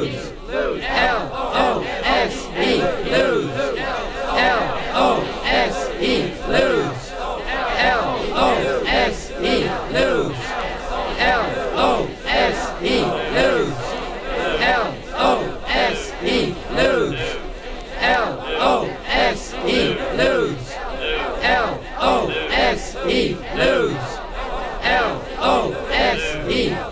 lose. L-O-S-E, lose. L-O-S-E, lose. L-O-S-E, lose. L-O-S-E, lose. L-O-S-E, lose. L-O-S-E, lose. L-O-S-E, lose. L-O-S-E,